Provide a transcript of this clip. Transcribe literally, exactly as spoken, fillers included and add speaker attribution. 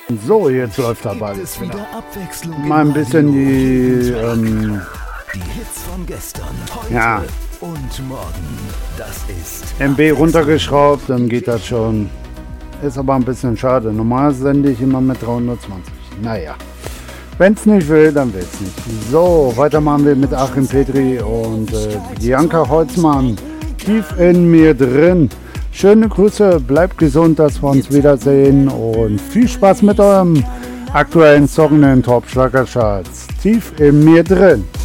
Speaker 1: So, jetzt läuft der Ball.
Speaker 2: Es wieder Abwechslung.
Speaker 1: Mal ein bisschen die, ähm,
Speaker 2: Die Hits von gestern, heute
Speaker 1: ja,
Speaker 2: und morgen. Das ist
Speaker 1: M B runtergeschraubt, dann geht das schon. Ist aber ein bisschen schade. Normal sende ich immer mit dreihundertzwanzig. Naja, wenn es nicht will, dann will es nicht. So, weiter machen wir mit Achim Petri und äh, Bianca Holzmann. Tief in mir drin. Schöne Grüße, bleibt gesund, dass wir uns wiedersehen und viel Spaß mit eurem aktuellen Song in den Top Schlagercharts. Tief in mir drin.